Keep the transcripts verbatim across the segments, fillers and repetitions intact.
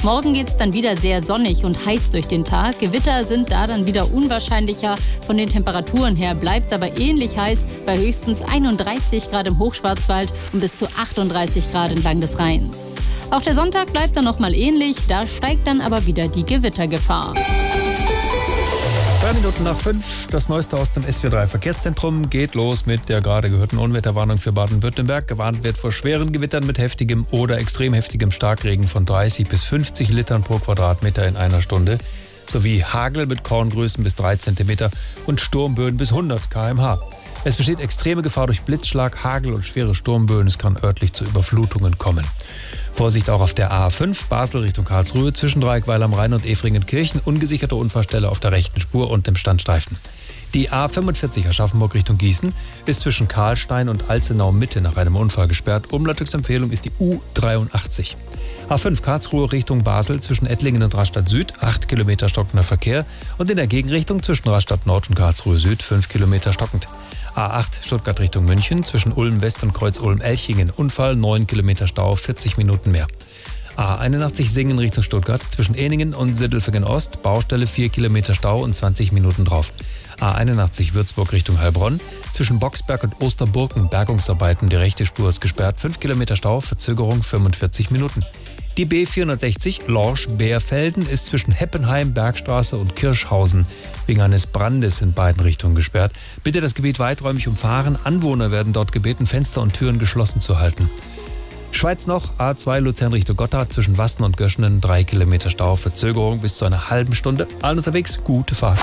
Morgen geht es dann wieder sehr sonnig und heiß durch den Tag. Gewitter sind da dann wieder unwahrscheinlicher. Von den Temperaturen her bleibt es aber ähnlich heiß, bei höchstens einunddreißig Grad im Hochschwarzwald und bis zu achtunddreißig Grad entlang des Rheins. Auch der Sonntag bleibt dann nochmal ähnlich, da steigt dann aber wieder die Gewittergefahr. Drei Minuten nach fünf, das Neueste aus dem S vier drei Verkehrszentrum geht los mit der gerade gehörten Unwetterwarnung für Baden-Württemberg. Gewarnt wird vor schweren Gewittern mit heftigem oder extrem heftigem Starkregen von dreißig bis fünfzig Litern pro Quadratmeter in einer Stunde, sowie Hagel mit Korngrößen bis drei Zentimeter und Sturmböen bis hundert Kilometer pro Stunde. Es besteht extreme Gefahr durch Blitzschlag, Hagel und schwere Sturmböen. Es kann örtlich zu Überflutungen kommen. Vorsicht auch auf der A fünf, Basel Richtung Karlsruhe, zwischen Dreieckweil am Rhein und Efringenkirchen. Ungesicherte Unfallstelle auf der rechten Spur und dem Standstreifen. Die A fünfundvierzig Aschaffenburg Richtung Gießen ist zwischen Karlstein und Alzenau Mitte nach einem Unfall gesperrt. Umleitungsempfehlung ist die U dreiundachtzig. A fünf Karlsruhe Richtung Basel zwischen Ettlingen und Rastatt Süd, acht Kilometer stockender Verkehr. Und in der Gegenrichtung zwischen Rastatt Nord und Karlsruhe Süd, fünf Kilometer stockend. A acht Stuttgart Richtung München zwischen Ulm West und Kreuz Ulm-Elchingen. Unfall, neun Kilometer Stau, vierzig Minuten mehr. A einundachtzig Singen Richtung Stuttgart zwischen Ehningen und Siddelfingen Ost. Baustelle, vier Kilometer Stau und zwanzig Minuten drauf. A einundachtzig Würzburg Richtung Heilbronn zwischen Boxberg und Osterburken. Bergungsarbeiten, die rechte Spur ist gesperrt. fünf Kilometer Stau, Verzögerung fünfundvierzig Minuten. Die B vierhundertsechzig Lorsch-Beerfelden ist zwischen Heppenheim, Bergstraße und Kirschhausen wegen eines Brandes in beiden Richtungen gesperrt. Bitte das Gebiet weiträumig umfahren. Anwohner werden dort gebeten, Fenster und Türen geschlossen zu halten. Schweiz noch, A zwei Luzern Richtung Gotthard zwischen Wassen und Göschenen, drei Kilometer Stau, Verzögerung bis zu einer halben Stunde. Allen unterwegs, gute Fahrt.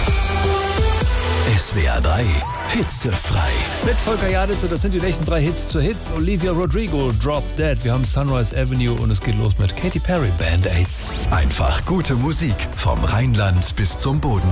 S W R drei Hitzefrei. Mit Volker Jaditz, das sind die nächsten drei Hits zur Hits. Olivia Rodrigo, Drop Dead. Wir haben Sunrise Avenue und es geht los mit Katy Perry, Band-Aids. Einfach gute Musik vom Rheinland bis zum Boden.